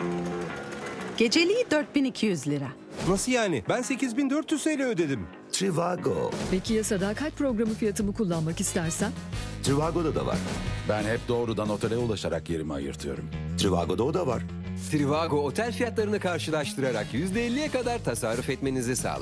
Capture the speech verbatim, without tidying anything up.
Geceliği dört bin iki yüz lira. Nasıl yani? Ben sekiz bin dört yüz T L ödedim. Trivago. Peki ya sadakat programı fiyatımı kullanmak istersen? Trivago'da da var. Ben hep doğrudan otele ulaşarak yerimi ayırtıyorum. Trivago'da o da var. Trivago otel fiyatlarını karşılaştırarak yüzde elliye kadar tasarruf etmenizi sağlar.